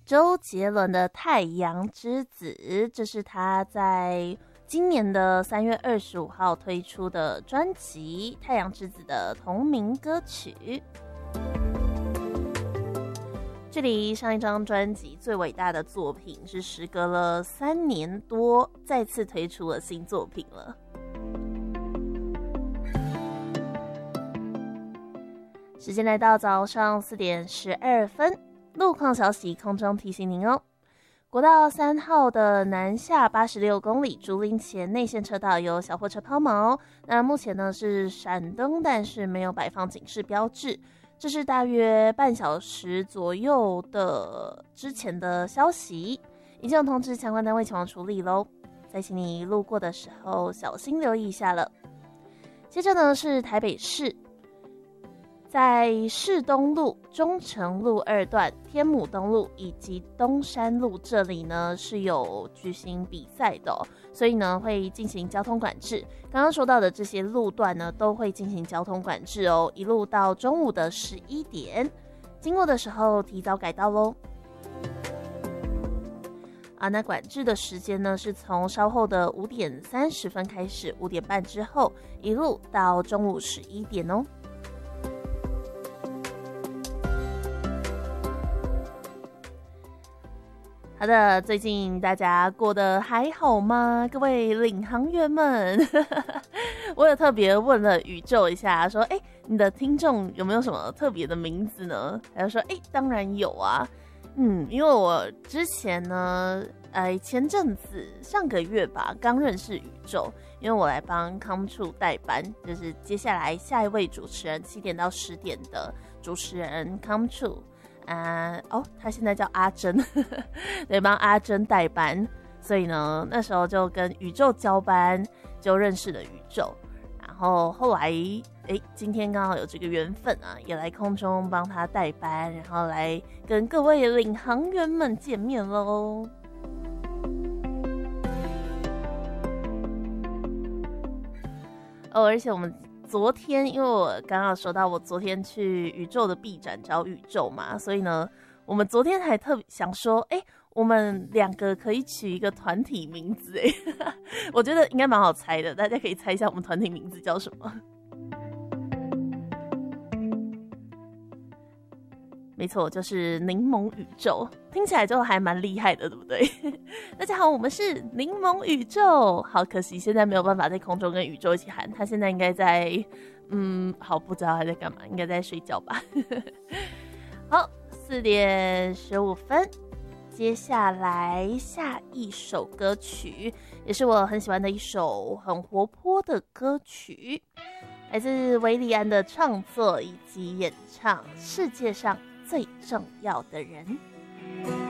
周杰伦的《太阳之子》，这是他在今年的3月25号推出的专辑《太阳之子》的同名歌曲。距离上一张专辑最伟大的作品是时隔了3年多，再次推出了新作品了。时间来到早上4点12分，路况消息空中提醒您哦。国道3号的南下86公里竹林前内线车道有小货车抛锚，那目前呢是闪灯，但是没有摆放警示标志。这是大约半小时左右的之前的消息，已经有通知相关单位前往处理咯，再请你路过的时候小心留意一下了。接着呢是台北市，在市东路、中城路2段、天母东路以及东山路这里呢是有举行比赛的所以呢会进行交通管制。刚刚说到的这些路段呢都会进行交通管制哦，一路到中午的11点，经过的时候提早改道咯。那管制的时间呢是从稍后的5点30分开始，5点半之后一路到中午11点哦。好的，最近大家过得还好吗？各位领航员们我有特别问了宇宙一下，说你的听众有没有什么特别的名字呢？他就说当然有啊。因为我之前呢前阵子上个月吧刚认识宇宙，因为我来帮 Come True 代班，就是接下来下一位主持人7点到10点的主持人 Come True。他现在叫阿珍对，帮阿珍代班，所以呢那时候就跟宇宙交班，就认识了宇宙。然后后来今天刚好有这个缘分啊，也来空中帮他代班，然后来跟各位领航员们见面咯。而且我们昨天，因为我刚刚说到我昨天去宇宙的 B 展找宇宙嘛，所以呢我们昨天还特别想说我们2个可以取一个团体名字我觉得应该蛮好猜的，大家可以猜一下我们团体名字叫什么。没错，就是柠檬宇宙，听起来就还蛮厉害的，对不对？大家好，我们是柠檬宇宙。好可惜现在没有办法在空中跟宇宙一起喊，他现在应该在不知道他在干嘛，应该在睡觉吧好，4点15分，接下来下一首歌曲也是我很喜欢的一首很活泼的歌曲，来自维里安的创作以及演唱《世界上最重要的人》。